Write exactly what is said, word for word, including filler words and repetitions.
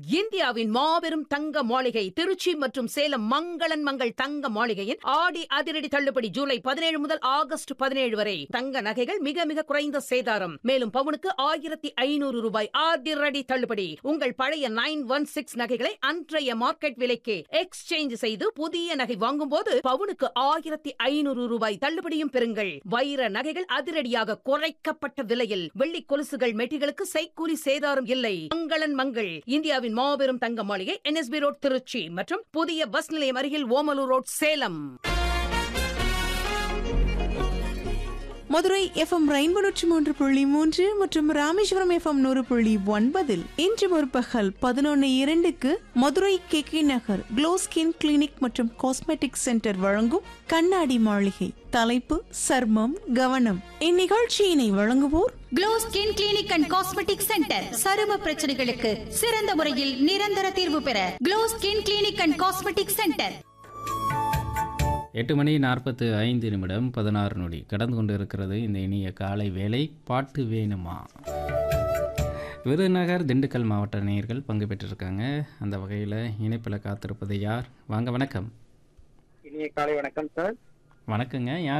இந்தியாவின் மாபெரும் தங்க மாளிகை திருச்சி மற்றும் சேலம் மங்களன் மங்கள் தங்க மாளிகையின் ஆடி அதிரடி தள்ளுபடி ஜூலை பதினேழு முதல் ஆகஸ்ட் பதினேழு வரை. தங்க நகைகள் மிக மிக குறைந்த சேதாரம். மேலும் பவுனுக்கு ஆயிரத்தி ஐநூறு ரூபாய் அதிரடி தள்ளுபடி. உங்கள் பழைய நைன் ஒன் சிக்ஸ் நகைகளை அன்றைய மார்க்கெட் விலைக்கு எக்ஸ்சேஞ்ச் செய்து புதிய நகை வாங்கும் போது பவுனுக்கு ஆயிரத்தி ஐநூறு ரூபாய் தள்ளுபடியும் பெறுங்கள். வைர நகைகள் அதிரடியாக குறைக்கப்பட்ட விலையில். வெள்ளி கொலுசுகள் மெட்டிகளுக்கு செய்கூலி சேதாரம் இல்லை. மங்களன் மங்கள் இந்தியாவின் மாபெரும் தங்க மாளிகை என்எஸ்பி ரோட் திருச்சி மற்றும் புதிய பஸ் நிலையம் அருகில் Omalur road Salem. Madurai FM rainbow நூற்றி மூன்று புள்ளி மூன்று மற்றும் ராமேஸ்வரம் எஃப்எம் நூறு புள்ளி ஒன்பதில் இன்று முற்பகல் பதினொன்னு இரண்டுக்கு மதுரை கே கே நகர் க்ளோ ஸ்கின் கிளினிக் மற்றும் காஸ்மெட்டிக் சென்டர் வழங்கும் கண்ணாடி மாளிகை. தலைப்பு சர்மம் கவனம். இந்நிகழ்ச்சியினை வழங்குவோர் glow skin clinic and cosmetic centre. சரும பிரச்சனைகளுக்கு சிறந்த முறையில் நிரந்தர தீர்வு பெற glow skin clinic and cosmetic centre. எட்டு மணி நாற்பத்து ஐந்து நிமிடம் பதினாறு நொடி கடந்து கொண்டு இருக்கிறது இந்த இனிய காலை வேலை. பாட்டு வேணுமா? விருதுநகர் திண்டுக்கல் மாவட்ட நேயர்கள் பங்கு பெற்றிருக்காங்க. அந்த வகையில் இணைப்பில் காத்திருப்பது யார்? வாங்க, வணக்கம். இனிய காலை வணக்கம் சார். வணக்கங்க. யார்